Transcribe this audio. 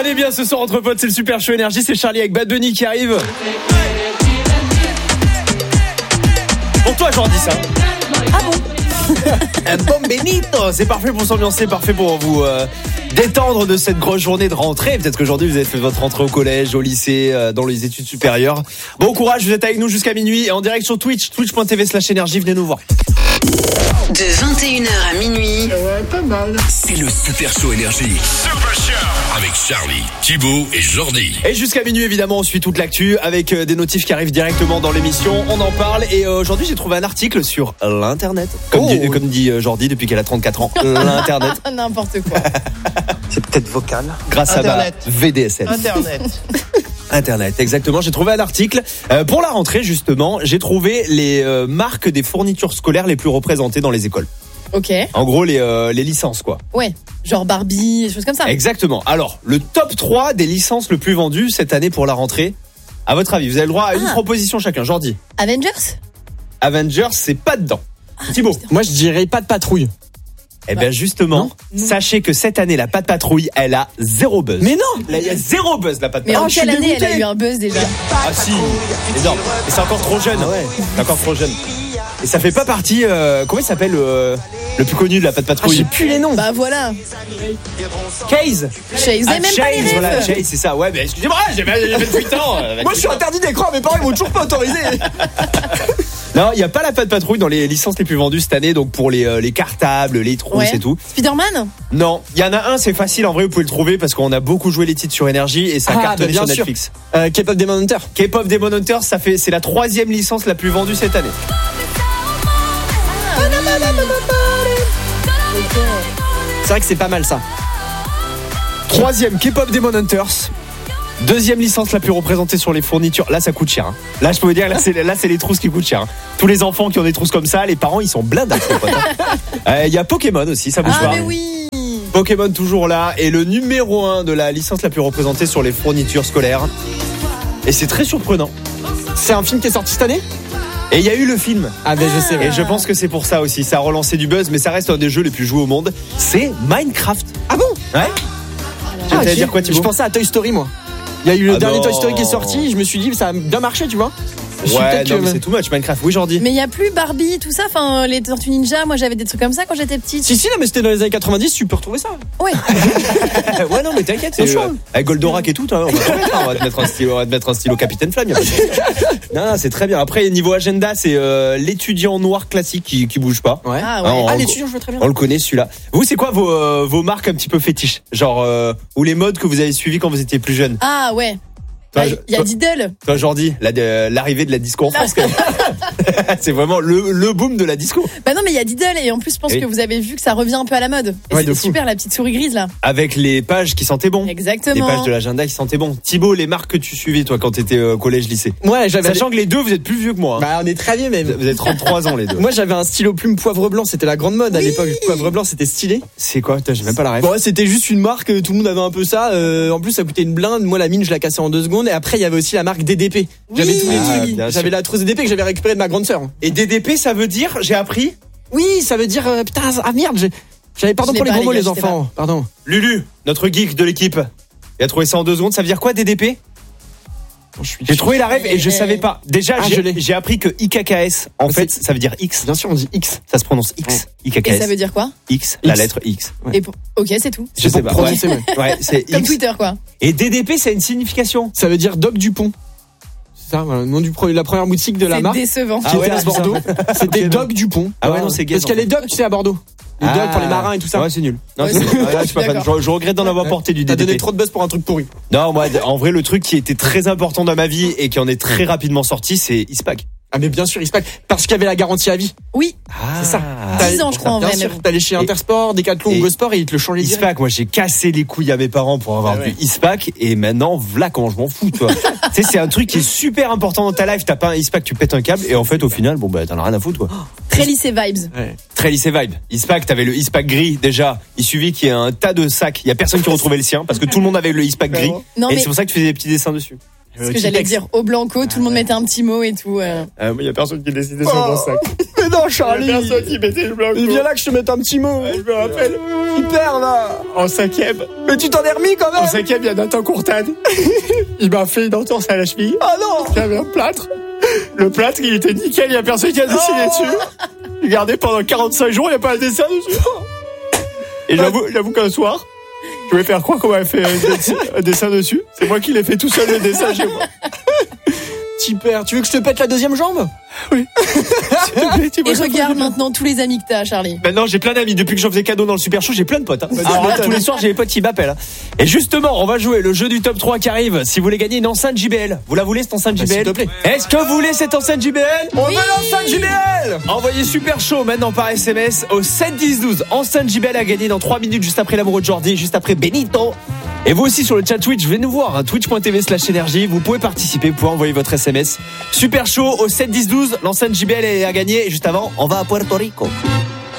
On est bien ce soir entre potes, c'est le Super Show Énergie, c'est Charlie avec Bad Bunny qui arrive. Pour toi, Jordi, ça. Ah bon? Un bon Benito, c'est parfait pour s'ambiancer, parfait pour vous détendre de cette grosse journée de rentrée. Peut-être qu'aujourd'hui vous avez fait votre rentrée au collège, au lycée, dans les études supérieures. Bon courage, vous êtes avec nous jusqu'à minuit et en direct sur Twitch, twitch.tv/énergie, venez nous voir. De 21h à minuit. Pas mal. C'est le Super Show Énergie. Super Show avec Charlie, Thibaut et Jordi. Et jusqu'à minuit évidemment on suit toute l'actu avec des notifs qui arrivent directement dans l'émission. On en parle et aujourd'hui j'ai trouvé un article sur l'internet. Comme dit Jordi depuis qu'elle a 34 ans. L'internet. N'importe quoi. C'est peut-être vocal. Grâce Internet. à ma VDSL. Internet, exactement. J'ai trouvé un article pour la rentrée justement. J'ai trouvé les marques des fournitures scolaires les plus représentées dans les écoles. Ok. En gros, les licences quoi. Ouais. Genre Barbie, des choses comme ça. Exactement. Alors, le top 3 des licences le plus vendues cette année pour la rentrée. À votre avis, vous avez le droit à une proposition chacun. Jordi. Avengers, c'est pas dedans. Thibaut. Moi, je dirais pas de patrouille. Eh bien justement, sachez que cette année, la Patte Patrouille, elle a zéro buzz. Mais non, là, il y a zéro buzz, la Patte Mais Patrouille. en quelle année elle a eu un buzz déjà? Ah si, énorme. Et c'est encore trop jeune. Ouais. C'est encore trop jeune. Et ça fait pas partie. Comment il s'appelle le plus connu de la Patte Patrouille? j'ai plus les noms. Bah voilà. Chase. Chase, vous avez même pas les rêves. Voilà, Chase, c'est ça. Ouais, mais excusez-moi, j'ai 28 ans. Moi, je suis interdit d'écran, mes parents ils m'ont toujours pas autorisé. Non, il n'y a pas la Patte Patrouille dans les licences les plus vendues cette année, donc pour les cartables, les trousses et tout. Spider-Man? Non, il y en a un, c'est facile, en vrai, vous pouvez le trouver parce qu'on a beaucoup joué les titres sur Énergie et ça cartonne bien sur sûr. Netflix. K-pop Demon Hunter. K-pop Demon Hunter, c'est la 3e licence la plus vendue cette année. C'est vrai que c'est pas mal ça. 3e, K-pop Demon Hunters. 2e licence la plus représentée sur les fournitures. Là, ça coûte cher. Hein. Là, je peux vous dire, là, c'est les trousses qui coûtent cher. Hein. Tous les enfants qui ont des trousses comme ça, les parents, ils sont blindés. Il y a Pokémon aussi, ça bouge pas. Ah, mais oui. Pokémon toujours là. Et le numéro 1 de la licence la plus représentée sur les fournitures scolaires. Et c'est très surprenant. C'est un film qui est sorti cette année? Et il y a eu le film. Ah ben je sais. Et je pense que c'est pour ça aussi. Ça a relancé du buzz, mais ça reste un des jeux les plus joués au monde. C'est Minecraft. Ah bon? Ouais. Tu allais dire quoi, Thibaut? Je pensais à Toy Story moi. Il y a eu le dernier non. Toy Story qui est sorti, je me suis dit ça a bien marché, tu vois. Ouais, non, mais c'est too much Minecraft. Oui, Jordi. Mais il y a plus Barbie, tout ça. Enfin, les Tortues Ninja, moi j'avais des trucs comme ça quand j'étais petite. Si, non, mais c'était dans les années 90, tu peux retrouver ça. Ouais. Ouais, non, mais t'inquiète, c'est chaud. Avec Goldorak et tout, on va te mettre un stylo Capitaine Flamme. Non, c'est très bien. Après, niveau agenda, c'est l'étudiant noir classique qui bouge pas. Ouais. Ah ouais. L'étudiant, je vois très bien. On le connaît celui-là. Vous, c'est quoi vos marques un petit peu fétiches? Genre, ou les modes que vous avez suivis quand vous étiez plus jeune? Ah ouais. Toi, Il y a Diddle. Toi, Jordi, l'arrivée de la disco en France, quand même. C'est vraiment le boom de la disco. Bah non, mais il y a Diddle et en plus, je pense que vous avez vu que ça revient un peu à la mode. Et Ouais, c'est super, la petite souris grise là. Avec les pages qui sentaient bon. Exactement. Les pages de l'agenda qui sentaient bon. Thibaut, les marques que tu suivais, toi, quand t'étais au collège, lycée. Ouais, Sachant que les deux, vous êtes plus vieux que moi. Hein. Bah, on est très vieux même. Vous avez 33 ans, les deux. Moi, j'avais un stylo plume poivre blanc, c'était la grande mode à l'époque. Poivre blanc, c'était stylé. C'est quoi? Putain, j'ai même pas la rêve. Bon, c'était juste une marque, tout le monde avait un peu ça. En plus, ça coûtait une blinde. Moi, la mine, je la cassais en 2 secondes. Et après, il y avait aussi la marque DDP. J'avais tous les trucs. J'avais la trousse DDP que j'avais récupérée de ma grande sœur. Et DDP, ça veut dire, j'ai appris? Oui, ça veut dire, putain, ah merde, j'avais pardon pour les gros mots, les enfants. Pardon. Lulu, notre geek de l'équipe, il a trouvé ça en 2 secondes. Ça veut dire quoi, DDP? J'ai trouvé la rêve et je savais pas. Déjà, j'ai appris que IKKS, en fait, ça veut dire X. Bien sûr, on dit X. Ça se prononce X. IKKS. Et ça veut dire quoi? X, la lettre X. Ouais. Et ok, c'est tout. Je sais pas. Ouais, c'est comme X. Twitter, quoi. Et DDP, c'est une signification. Ça veut dire Doc Dupont. C'est ça, voilà, le nom la première boutique de la marque. C'est décevant. Qui était à Bordeaux. C'était Doc Dupont. Ah ouais, non, c'est gay. Parce qu'il y a les Docs, tu sais, à Bordeaux. Les Docs pour les marins et tout ça. Ouais, c'est nul. Non, Ouais, je suis pas fan. Je regrette d'en avoir porté du DDP. T'as donné trop de buzz pour un truc pourri. Non, moi, en vrai, le truc qui était très important dans ma vie et qui en est très rapidement sorti, c'est ISPAC. Ah, mais bien sûr, ISPAC. Parce qu'il y avait la garantie à vie. Oui. Ah, c'est ça. 10 ans, je crois, en vrai. Bien sûr, t'allais chez Intersport, Decathlon ou GoSport et ils te le changeaient direct. ISPAC, moi, j'ai cassé les couilles à mes parents pour avoir vu ISPAC et maintenant, v'là quand je m'en fous, toi. Tu sais, c'est un truc qui est super important dans ta life. T'as pas un ISPAC, tu pètes un câble et en fait, au final, bon, bah, t'en as rien à foutre, quoi. Très lycée vibes. Ouais. Très lycée vibe. ISPAC, t'avais le ISPAC gris, déjà. Il suffit qu'il y ait un tas de sacs. Il y a personne qui retrouvait le sien parce que tout le monde avait le ISPAC gris. Non, et mais c'est pour ça que tu faisais des petits dessins dessus. Ce que j'allais dire, au Blanco, tout le monde mettait un petit mot et tout. Moi, il y a personne qui décidait sur mon sac. Mais non, Charlie. Il y a personne qui mettait le Blanco. Mais viens là que je te mette un petit mot. Je me rappelle. Super, là. En 5e. Mais tu t'en es remis quand même. En 5e, il y a Nathan Courtade. Il m'a fait une entorse à la cheville. Ah non. J'avais un plâtre. Le plâtre, il était nickel, il y a personne qui a dessiné dessus. J'ai gardé pendant 45 jours, il n'y a pas un dessin dessus. Et j'avoue qu'un soir, je voulais faire croire qu'on m'avait fait un dessin dessus. C'est moi qui l'ai fait tout seul, le dessin chez moi. Super, tu veux que je te pète la deuxième jambe? Oui. Et regarde maintenant tous les amis que t'as, Charlie. Maintenant, j'ai plein d'amis. Depuis que j'en faisais cadeau dans le Super Show, j'ai plein de potes. Alors là, tous les soirs, j'ai des potes qui m'appellent. Et justement, on va jouer le jeu du top 3 qui arrive. Si vous voulez gagner une enceinte JBL, vous la voulez cette enceinte JBL? S'il te plaît. Est-ce que vous voulez cette enceinte JBL? On veut l'enceinte JBL! Envoyez Super Show maintenant par SMS au 7 10 12. Enceinte JBL à gagner dans 3 minutes juste après l'amoureux de Jordi, juste après Benito. Et vous aussi sur le chat Twitch, venez nous voir, twitch.tv/énergie. Vous pouvez participer, vous pouvez envoyer votre SMS. Super Show au 7 10 12. L'enceinte JBL est à gagner. Et juste avant, on va à Puerto Rico.